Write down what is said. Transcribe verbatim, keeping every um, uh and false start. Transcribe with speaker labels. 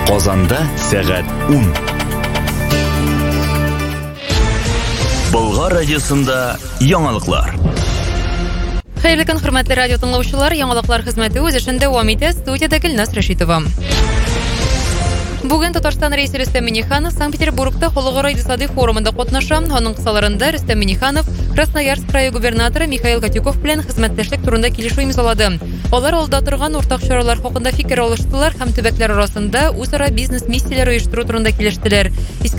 Speaker 1: Казанда сәгать ун. Болгар радиосында яңалыклар.
Speaker 2: Хәерле көн, хөрмәтле радио тыңлаучылар, яңалыклар хезмәте үз эшен дәвам итә. Студиядә Гөлнас Рәшитова. Бүген Татарстан рәисе Рөстәм Миңнеханов Санкт-Петербургта халыкара икътисади форумында катнаша. Аның кысаларында Рөстәм Миңнеханов Красноярск крае губернаторы Михаил Котюков белән хезмәттәшлек турында килешү имзалады. Алар алда торган уртак чаралар хакында фикер алыштылар һәм төбәкләр арасында үзара бизнес миссияләре оештыру турында килештеләр.